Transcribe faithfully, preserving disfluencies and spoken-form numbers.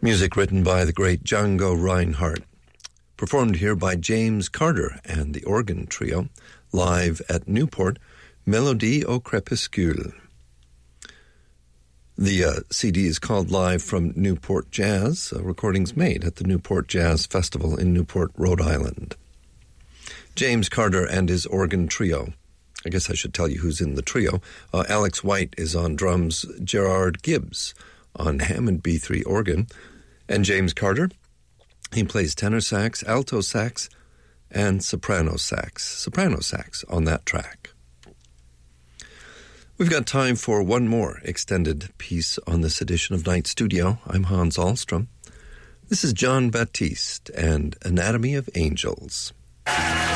Music written by the great Django Reinhardt. Performed here by James Carter and the organ trio, live at Newport, Mélodie au Crépuscule. The uh, C D is called Live from Newport Jazz, uh, recordings made at the Newport Jazz Festival in Newport, Rhode Island. James Carter and his organ trio. I guess I should tell you who's in the trio. Uh, Alex White is on drums, Gerard Gibbs on Hammond B three organ, and James Carter, he plays tenor sax, alto sax, and soprano sax. Soprano sax on that track. We've got time for one more extended piece on this edition of Night Studio. I'm Hans Ahlstrom. This is John Baptiste and Anatomy of Angels.